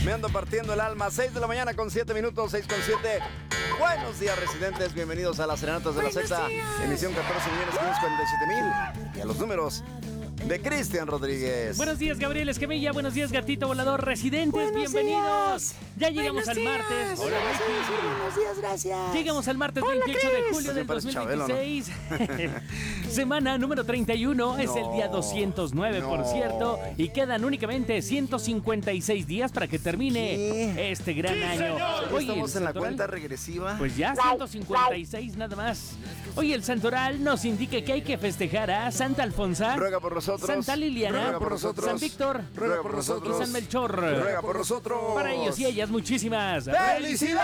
Me ando partiendo el alma. 6 de la mañana con 7 minutos, 6 con 7. Buenos días, residentes. Bienvenidos a las Serenatas de la Z. Emisión 14.547.000. Y a los números de Cristian Rodríguez. Buenos días, Gabriel Escamilla. Buenos días, Gatito Volador. Residentes, Buenos bienvenidos. días. Ya llegamos al martes. Hola, buenos días, gracias. Llegamos al martes Hola, 28 de Cris. julio del Parece Chabelo, 2026. Semana número 31. Es el día 209, por cierto. Y quedan únicamente 156 días para que termine este gran año. Hoy estamos el en la santoral, cuenta regresiva. Pues ya 156 nada más. Hoy el santoral nos indica que hay que festejar a Santa Alfonsa, Ruega por nosotros. Santa Liliana, Ruega por nosotros. San Víctor, Ruega por y nosotros. San Melchor. Ruega por nosotros. Para ellos y ellas, muchísimas ¡felicidades!